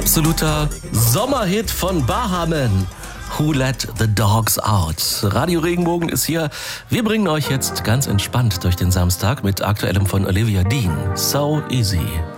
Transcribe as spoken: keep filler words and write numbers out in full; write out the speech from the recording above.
absoluter Sommerhit von Bahamen. Who Let the Dogs Out? Radio Regenbogen ist hier. Wir bringen euch jetzt ganz entspannt durch den Samstag mit Aktuellem von Olivia Dean. So Easy.